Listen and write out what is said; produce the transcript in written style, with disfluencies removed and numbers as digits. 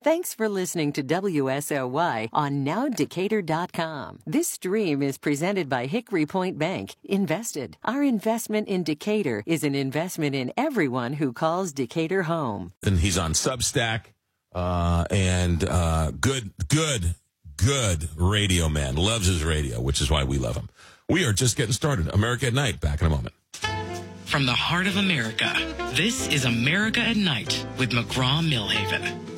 Thanks for listening to WSOY on NowDecatur.com. This stream is presented by Hickory Point Bank. Invested. Our investment in Decatur is an investment in everyone who calls Decatur home. And he's on Substack, good radio man. Loves his radio, which is why we love him. We are just getting started. America at Night. Back in a moment. From the heart of America, this is America at Night with McGraw-Millhaven.